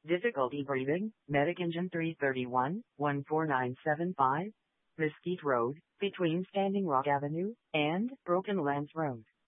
Difficulty breathing, Medic Engine 331, 14975, Mesquite Road, between Standing Rock Avenue and Broken Lands Road.